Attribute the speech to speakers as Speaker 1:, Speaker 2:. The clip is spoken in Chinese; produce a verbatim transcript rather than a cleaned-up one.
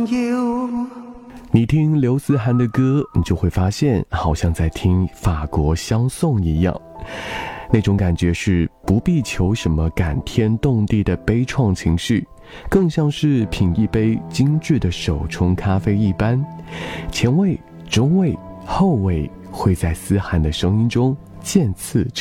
Speaker 1: 你听刘思涵的歌，你就会发现好像在听法国香颂一样，那种感觉是不必求什么感天动地的悲怆情绪，更像是品一杯精致的手冲咖啡一般，前味、中味、后味会在思涵的声音中渐次